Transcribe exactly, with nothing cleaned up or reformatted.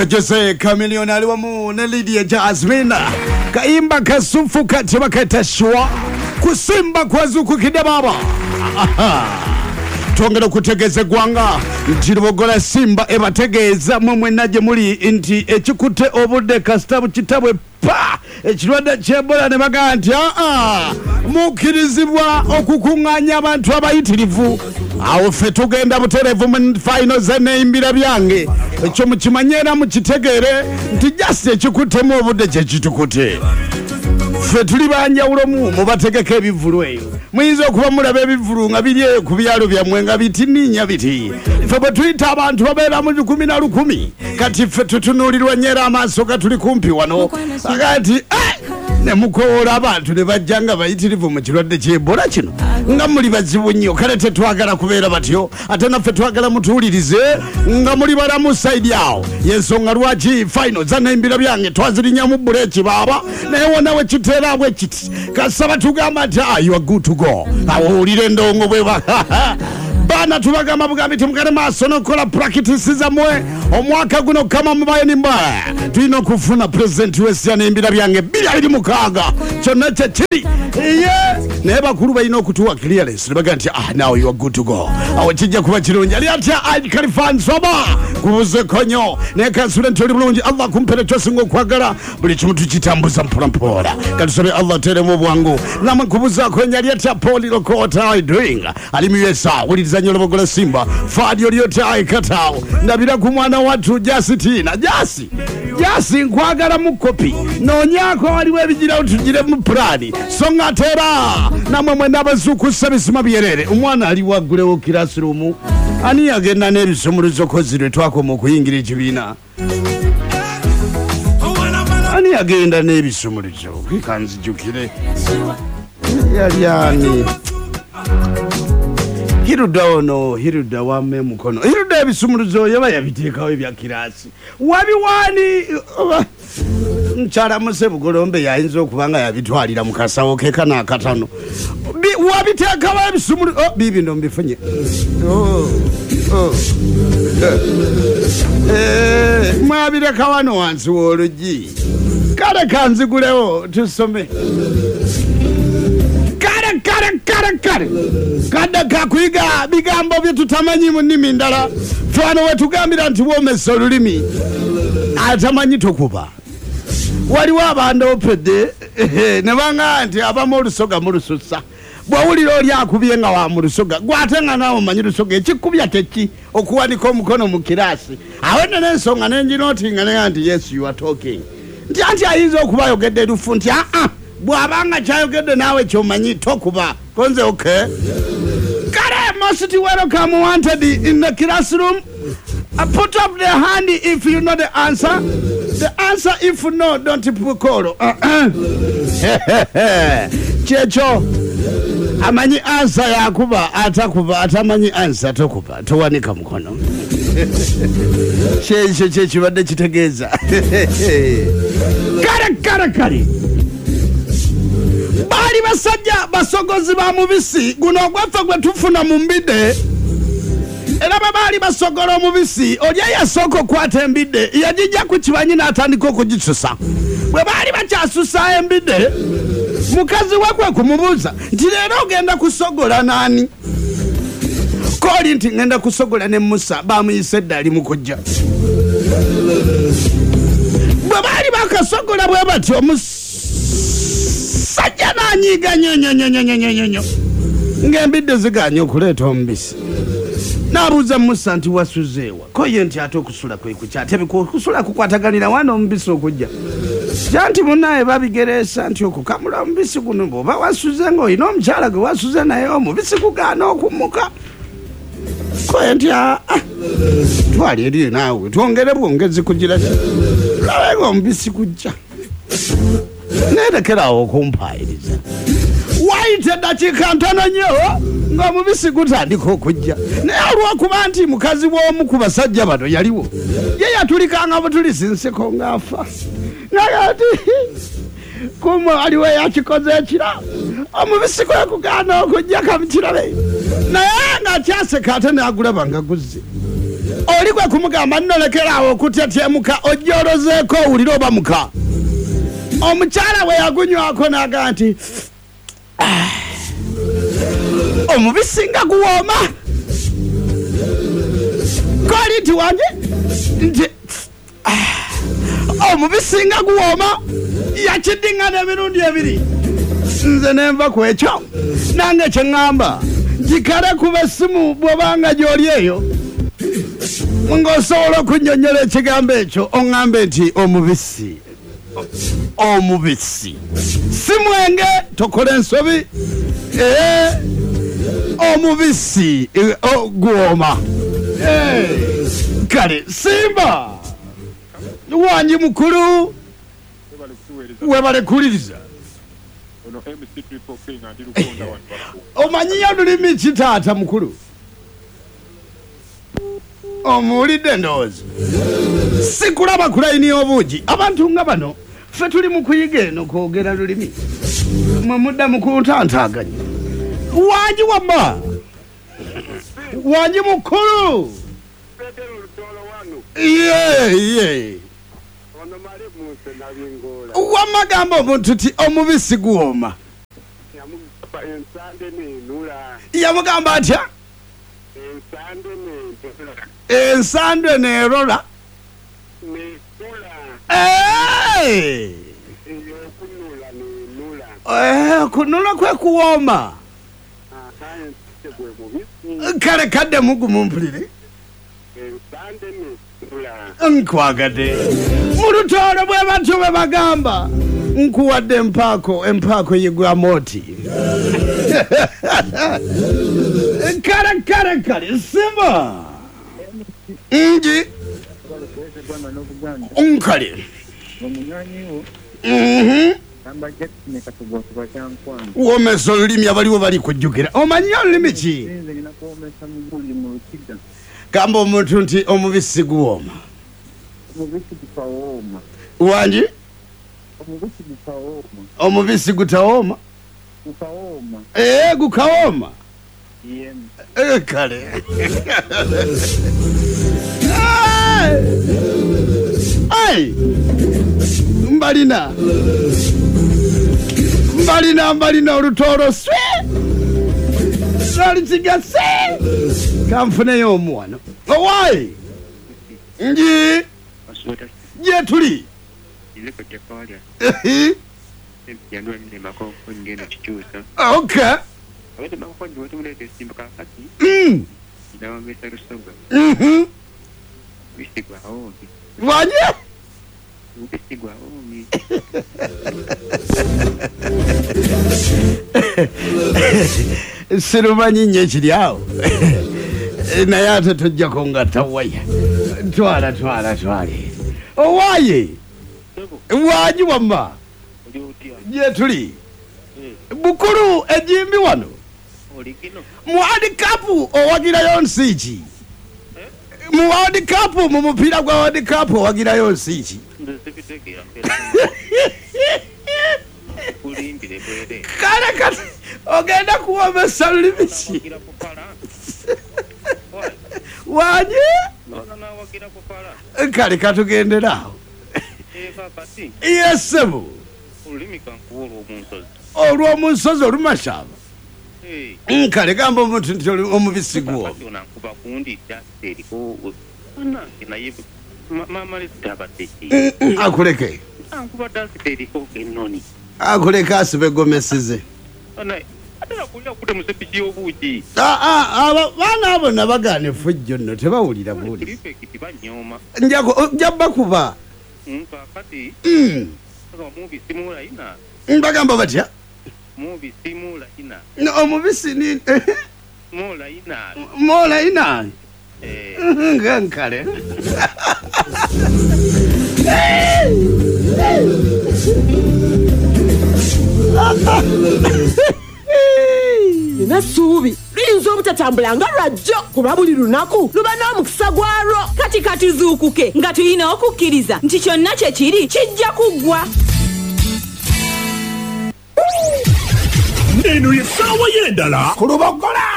Jose Chameleone aliwamu na Lydia Jasmine kaimba kasufu katiba katashwa kusimba kwa zuku kidababa tongera kutegeze gwanga njirogola simba ebategeza mumwe naje muri inti ekikute obude kastabu kitabwe pa ekirwada kyebola ne baganti a a mukirizibwa okukunganya abantu abayitirivu awo fe tugenda buterevu mu final zene imbira byange ekyo mukimanyera mukitegere nti jasse ekikute mu obude kye kitukute fe tuli banjawulo mu mubategeke ebivulu eyo muyinza okuba mulabe ebivulu nga biri ku byalo byammwe nga bitininya biti fe bwe tuyita abantu babeera mu lukumi na lukumi kati fe tutunuulirwa nyera amaaso gatuli kumpi wano agati ne mukoola abantu ne bajja nga bayitirivu mu kirwadde ky'Ebola kino nga muli bazibu nnyo kale tetwagala kubeera batyo ate naffe twagala mutuwulirize nga muli balamu sayidi awo yensonga lwaki final zanaimbira byange twazirinyamu buleeki baaba naye wona we kiteera bwe kiti kasaba tugamba nti you are good to go awulire endongo bwe bana tubagamba bugambi timukale maaso nokukola practice zammwe omwaka guno kama mubaye ni mbaya tulina okufuna president w'essiana embira byange bbiri abiri mukaaga kyonna kye kiri ye naye bakulu balina okutuwa clearance ne baga nti ah now you are good to go awo kijja kuba kirungi ali atya Khalifan Soba kubuze konyo naye kansula nti oli bulungi Allah kumpere kyosinga okwagala buli kimu tukitambuza mpolampola katusabe Allah teremu bwangu namwe kubuzaako nyali atya Paul Lokota are doing ali mu U S A uliriza nnyo lobogola simba Fadio lyote aikatao ndabira ku mwana watu Jasi Tina Jasi Jasi nkwagala mu kopi nonyako waliwe bigira utugire mu plani songa tera namwe mwenda abazuku sabisima byerere umwana ali wagulewo classroom ani agenda n'ebisumuluzo kozire twako mu kuyingira ekibiina ani agenda n'ebisumuluzo kikanzijukire yali ani Hiruda ono Hiruda wame mukono Hiruda ebisumuluzo yaba yabiteekawo ebya kirasi wabi wani nchara muse bugolombe yayinza okubanga yabitwalira mu kasawo ke kana akatano wabiteekawo ebisumuluzo oh bibi ndo mbifunye oh oh eh mwabireka wano wansi wolugi kale kanzigulewo tusome kare kare kare kada kakuiga bigambo byetu tamanyi mu nnimi ndala fano wetugambira nti womesa olulimi atamanyi tokuba waliwo abantu opedde ne banga nti abamu olusoga mu lususa bwawulira oli akubye nga wa mu lusoga gwate nga nawe omanyi lusoga ekikubya teki okuwanika omukono mu kirasi awo n'ensonga nenginootinga naye nti yes you are talking nti anti ayinza okuba ayogedde lufu nti aa bwabanga kyayogedde naawe kyomanyi tokuba konze okay kare most welcome wanted in the classroom uh, put up the hand if you know the answer the answer if no don't call uh -uh. checho amanyi answer yakuba atakuba atamanyi answer tokuba towanika mukono checho checho badde kitegeeza kare kare kare bali basajja basogozi ba mubisi guno gwafa gwe tufuna mu mbide era babali basogolo mubisi olya yasoko kwata embide yajija ku kibanyi n'atandika okugisusa bwe bali bakyasusa embide mukazi wakwe kumubuuza nti leero ogenda kusogola nani koli nti ngenda kusogola ne Musa bamuyise eddali mukujja bwe bali bakasogola bwe batyo sajana nyiga nyo nyo nyo nyo nyo nyo nyo ngembidde ziganyo kuleeta omubisi nabuuza Musa nti wasuzeewa ko ye nti ate okusula kwe kukyatebe kusula kukwataganira wano omubisi okujja janti munaye babigereesa nti okukamula omubisi guno bwoba wasuze ng'olina omukyala gwe wasuze naye omubisi kugaana okumuka ko ye nti twali eri naawe twongere bwongezi kugira lawenga omubisi kujja nerekerawo okumpayiriza waite dakiika ntono nnyo nga mubisi gutandika okujja naye olwokuba nti mukazi w'omu ku basajja bano yaliwo ye yatulikanga butulisi nseko ng'afa nagati kumu aliwo yakikoze ekira omubisi gwe kugaana okujja kamukirabe naye ng'akyaseka ate n'agulaba nga guzze oli gwe kumugamba nnolekerawo okutetyemuka ojjolozeeko owulire oba muka omukyala bwe yagunywako naga nti omubisi nga guwooma koli nti wange nti omubisi nga guwooma yakiddingana emirundi ebiri nze nenva ku ekyo nange kyeŋŋamba gikale kuba essimu bw'obanga gy'oli eyo ng'osobola okunnyonnyola ekigambo ekyo oŋŋambe nti omubisi omubisi si mwenge tokola ensobi ee omubisi guwooma kale simba wanji mukulu webalekuliriza omanyiyo lulimi ki taata mukulu omuwulidde ndowooza sikulaba kulayini obuugi abantu nga bano ffe tuli mu kuyiga eno kwogera lulimi mwe mudda mu kuntantaganya wanji wamma wanji mukulu ye ye wamagamba omuntu ti omubisi guwooma yamugamba atya ensandwe neerola kunula kwe kuwooma kale kadde mugumumpulire nkwagadde mu lutoolo bwe batyo bwe bagamba nkuwadde empaako empaako yigwa mooti kale kale kale simba nji nkale womesa olulimi abaliwo bali kujjukira omanyi olulimi ki gamba omuntu nti omubisi guwooma wanji omubisi gutawooma ee gukawooma kale ai mbalina mbalina mbalina olutoolo swe salikigase kanfuneyo omuwano owaayi nji gye tuli okay wanye sirumanyi nnyo ekiri awo naye ate tojjako nga tawaya twala twala twala owaaye wanyi wamma gye tuli bukulu ejimbi wano mu World Cup owagirayo nsi ki mu World Cup mu mupiira gwa World Cup owagirayo nsi ki kale kati ogenda kuwomesa lulimi ki wanyi kale katugenderawo yesebo olw'omunsozi olumashaaba kale gamba omuntu nti omubisi gwo akuleke akuleke asibe gomesize baana abo nabagaana effujjo nno tebawulira buuli njaba kuba mbagamba batya omubisi ni molayina ngankale nasuubi luyinza obutatambula nga lwajjo kuba buli lunaku luba n'omukisa gwalwo kati katuzuukuke nga tulina okukkiriza nti kyonna kye kiri kijja kuggwa. Eno ye ssaawa y'endala ku Lubogola